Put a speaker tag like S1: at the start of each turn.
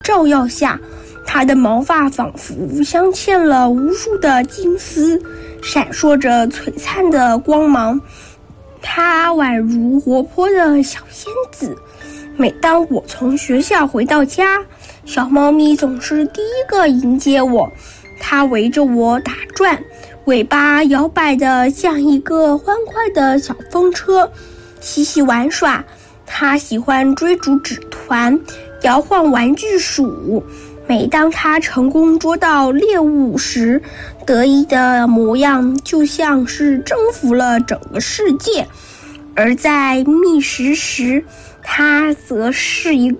S1: 照耀下，它的毛发仿佛镶嵌了无数的金丝，闪烁着璀璨的光芒。它宛如活泼的小仙子。每当我从学校回到家，小猫咪总是第一个迎接我。它围着我打转，尾巴摇摆得像一个欢快的小风车，嬉戏玩耍。它喜欢追逐纸团，摇晃玩具鼠。每当它成功捉到猎物时，得意的模样就像是征服了整个世界。而在觅食时，它则是一个